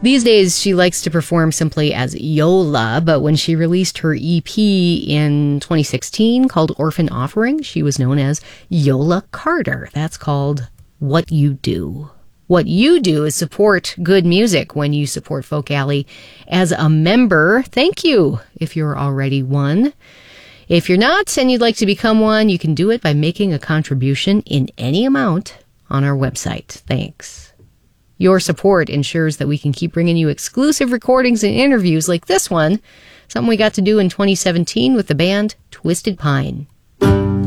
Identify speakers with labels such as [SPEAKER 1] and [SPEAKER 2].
[SPEAKER 1] These days, she likes to perform simply as Yola, but when she released her EP in 2016 called Orphan Offering, she was known as Yola Carter. That's called What You Do. What you do is support good music when you support Folk Alley as a member. Thank you if you're already one. If you're not and you'd like to become one, you can do it by making a contribution in any amount on our website. Thanks. Your support ensures that we can keep bringing you exclusive recordings and interviews like this one, something we got to do in 2017 with the band Twisted Pine.